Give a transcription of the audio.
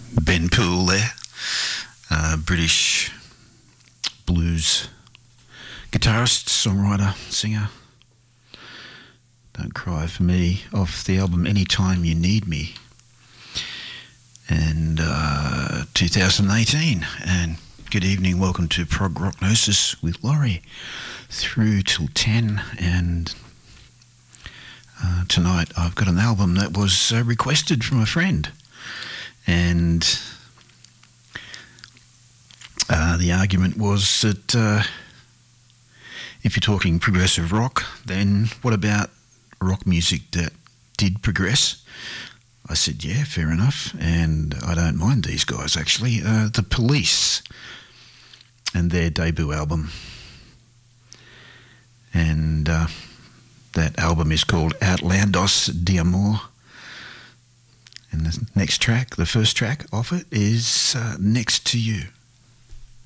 Ben Poole there, British blues guitarist, songwriter, singer. Don't Cry for Me, off the album Anytime You Need Me, and 2018. And good evening, welcome to Prog Rock Gnosis with Laurie through till 10. And tonight I've got an album that was requested from a friend, and the argument was that if you're talking progressive rock, then what about rock music that did progress? I said, yeah, fair enough, and I don't mind these guys, actually. The Police and their debut album. And that album is called Outlandos de Amor. And the next track, the first track off it, is Next to You.